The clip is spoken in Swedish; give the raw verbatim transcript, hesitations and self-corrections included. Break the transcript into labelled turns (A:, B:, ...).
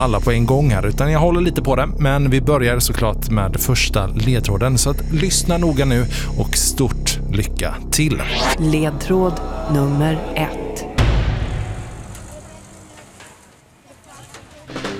A: alla på en gång här, utan jag håller lite på det. Men vi börjar såklart med första ledtråden, så att lyssna noga nu och stort lycka till.
B: Ledtråd nummer ett.